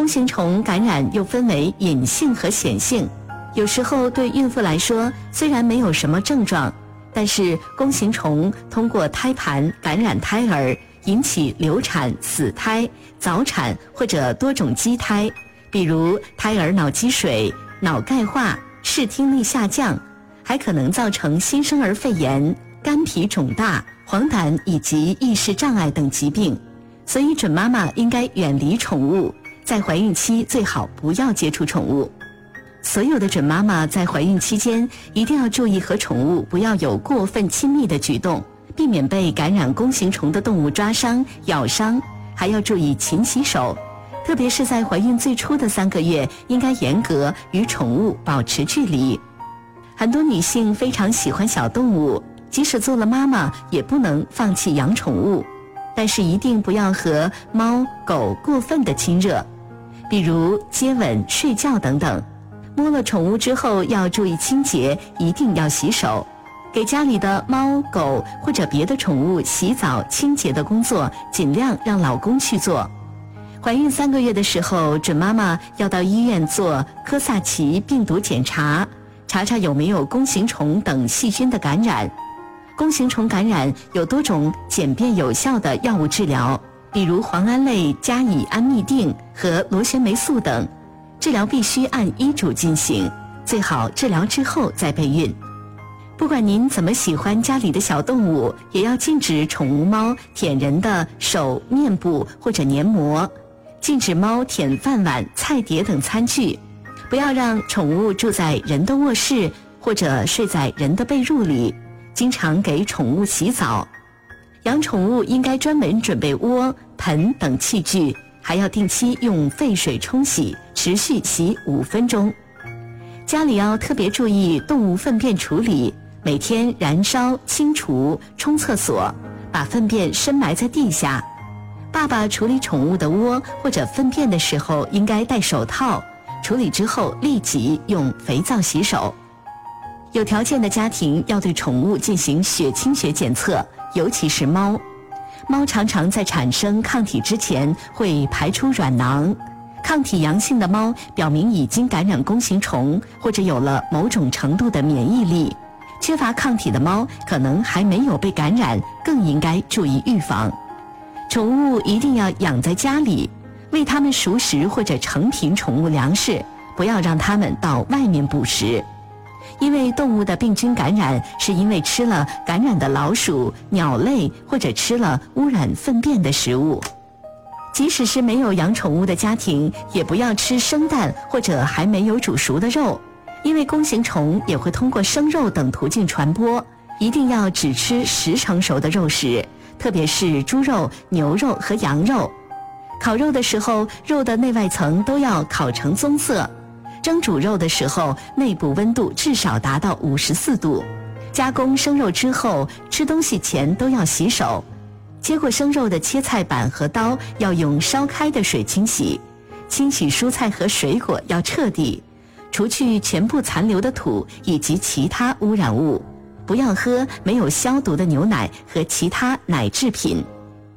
弓形虫感染又分为隐性和显性，有时候对孕妇来说虽然没有什么症状，但是弓形虫通过胎盘感染胎儿，引起流产、死胎、早产或者多种畸胎，比如胎儿脑积水、脑钙化、视听力下降，还可能造成新生儿肺炎、肝脾肿大、黄疸以及意识障碍等疾病。所以准妈妈应该远离宠物，在怀孕期最好不要接触宠物。所有的准妈妈在怀孕期间一定要注意和宠物不要有过分亲密的举动，避免被感染弓形虫的动物抓伤、咬伤，还要注意勤洗手。特别是在怀孕最初的3个月，应该严格与宠物保持距离。很多女性非常喜欢小动物，即使做了妈妈也不能放弃养宠物，但是一定不要和猫、狗过分的亲热，比如接吻、睡觉等等。摸了宠物之后要注意清洁，一定要洗手。给家里的猫、狗或者别的宠物洗澡清洁的工作，尽量让老公去做。怀孕3个月的时候，准妈妈要到医院做科萨奇病毒检查，查查有没有弓形虫等细菌的感染。弓形虫感染有多种简便有效的药物治疗，比如磺胺类加以安密定和螺旋霉素等。治疗必须按医嘱进行，最好治疗之后再备孕。不管您怎么喜欢家里的小动物，也要禁止宠物猫舔人的手、面部或者黏膜，禁止猫舔饭碗、菜碟等餐具，不要让宠物住在人的卧室或者睡在人的被褥里，经常给宠物洗澡。养宠物应该专门准备窝、盆等器具，还要定期用沸水冲洗，持续洗5分钟。家里要特别注意动物粪便处理，每天燃烧、清除、冲厕所，把粪便深埋在地下。爸爸处理宠物的窝或者粪便的时候应该戴手套，处理之后立即用肥皂洗手。有条件的家庭要对宠物进行血清学检测，尤其是猫。猫常常在产生抗体之前会排出软囊，抗体阳性的猫表明已经感染弓形虫，或者有了某种程度的免疫力。缺乏抗体的猫可能还没有被感染，更应该注意预防。宠物一定要养在家里，喂它们熟食或者成品宠物粮食，不要让它们到外面捕食。因为动物的病菌感染是因为吃了感染的老鼠、鸟类或者吃了污染粪便的食物。即使是没有养宠物的家庭，也不要吃生蛋或者还没有煮熟的肉，因为弓形虫也会通过生肉等途径传播。一定要只吃10成熟的肉食，特别是猪肉、牛肉和羊肉。烤肉的时候，肉的内外层都要烤成棕色。蒸煮肉的时候，内部温度至少达到54度。加工生肉之后，吃东西前都要洗手。切过生肉的切菜板和刀要用烧开的水清洗。清洗蔬菜和水果要彻底，除去全部残留的土以及其他污染物。不要喝没有消毒的牛奶和其他奶制品。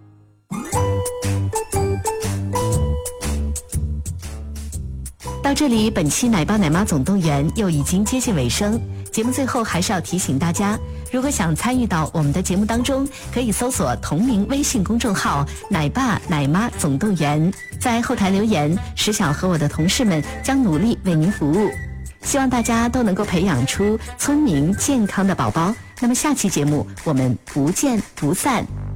到这里，本期奶爸奶妈总动员又已经接近尾声。节目最后还是要提醒大家，如果想参与到我们的节目当中，可以搜索同名微信公众号奶爸奶妈总动员，在后台留言，石晓和我的同事们将努力为您服务。希望大家都能够培养出聪明健康的宝宝。那么下期节目我们不见不散。